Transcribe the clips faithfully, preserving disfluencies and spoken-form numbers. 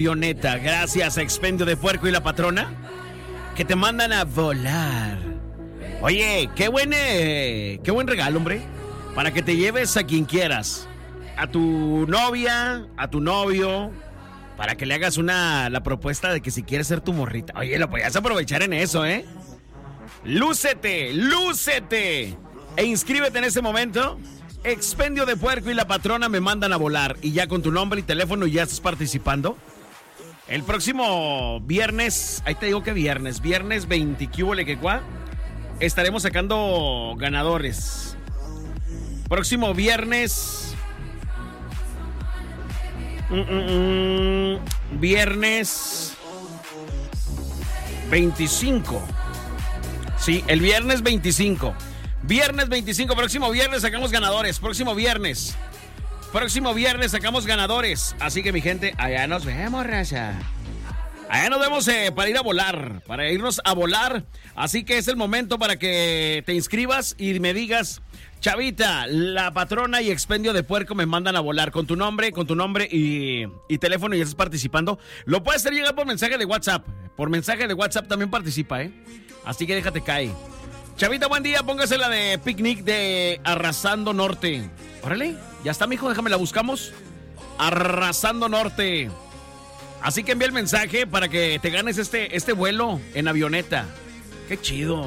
Avioneta, gracias a Expendio de Puerco y la Patrona, que te mandan a volar. Oye, qué buen, eh, qué buen regalo, hombre, para que te lleves a quien quieras, a tu novia, a tu novio, para que le hagas una la propuesta de que si quieres ser tu morrita. Oye, lo podías aprovechar en eso, ¿eh? Lúcete, lúcete e inscríbete en este momento. Expendio de Puerco y la Patrona me mandan a volar, y ya con tu nombre y teléfono ya estás participando. El próximo viernes, ahí te digo que viernes, viernes veinte, ¿qué hubo le que cuá? Estaremos sacando ganadores. Próximo viernes. Mm, mm, mm, viernes veinticinco. Sí, el viernes veinticinco. Viernes veinticinco, próximo viernes sacamos ganadores. Próximo viernes. Próximo viernes sacamos ganadores. Así que mi gente, allá nos vemos, raza. Allá nos vemos eh, para ir a volar, para irnos a volar. Así que es el momento para que te inscribas y me digas: Chavita, la Patrona y Expendio de Puerco me mandan a volar. Con tu nombre, con tu nombre y, y teléfono, y ya estás participando. Lo puedes hacer llegar por mensaje de WhatsApp. Por mensaje de WhatsApp también participa, ¿eh? Así que déjate caer. Chavita, buen día, póngase la de Picnic de Arrasando Norte. Órale, ya está, mijo, déjame la buscamos. Arrasando Norte. Así que envía el mensaje para que te ganes este, este vuelo en avioneta. Qué chido.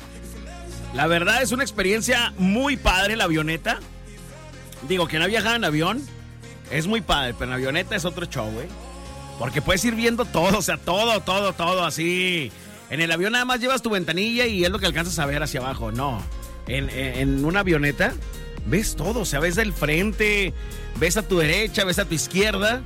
La verdad es una experiencia muy padre la avioneta. Digo, que no viajado en avión es muy padre, pero en avioneta es otro show, güey. Porque puedes ir viendo todo, o sea, todo, todo, todo así. En el avión nada más llevas tu ventanilla y es lo que alcanzas a ver hacia abajo. No, en, en, en una avioneta ves todo, o sea, ves del frente, ves a tu derecha, ves a tu izquierda.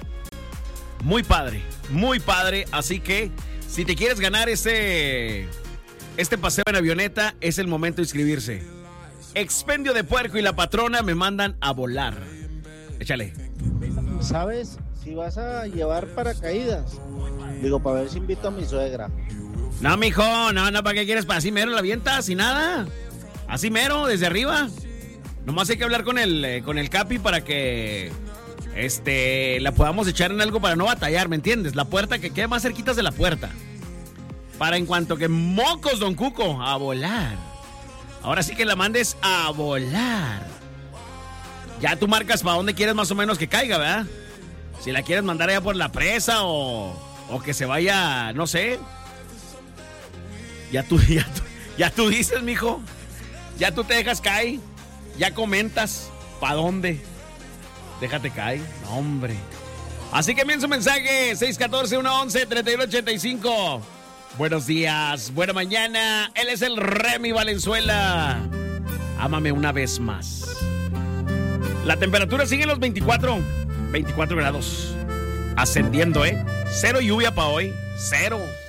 Muy padre, muy padre. Así que si te quieres ganar este, este paseo en avioneta, es el momento de inscribirse. Expendio de Puerco y la Patrona me mandan a volar. Échale. ¿Sabes? Si vas a llevar paracaídas, digo, para ver si invito a mi suegra. No, mijo, no, no, ¿para qué quieres? ¿Para así mero la avientas? Sin nada. Así mero, desde arriba. Nomás hay que hablar con el, eh, con el Capi para que este, la podamos echar en algo para no batallar, ¿me entiendes? La puerta, que quede más cerquitas de la puerta. Para en cuanto que mocos, don Cuco, a volar. Ahora sí que la mandes a volar. Ya tú marcas para dónde quieres más o menos que caiga, ¿verdad? Si la quieres mandar allá por la presa o, o que se vaya, no sé. Ya tú, ya tú, ya tú dices, mijo. Ya tú te dejas caer. Ya comentas. ¿Para dónde? Déjate caer. No, hombre. Así que envíen su mensaje. seis uno cuatro, uno uno, tres uno ocho cinco. Buenos días. Buena mañana. Él es el Remy Valenzuela. Ámame una vez más. La temperatura sigue en los veinticuatro. veinticuatro grados. Ascendiendo, ¿eh? Cero lluvia para hoy. Cero.